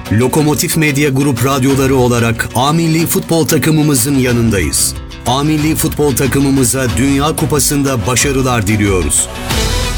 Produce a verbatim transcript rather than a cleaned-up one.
Lokomotif Medya Grup radyoları olarak A Milli Futbol takımımızın yanındayız. A Milli Futbol takımımıza Dünya Kupası'nda başarılar diliyoruz.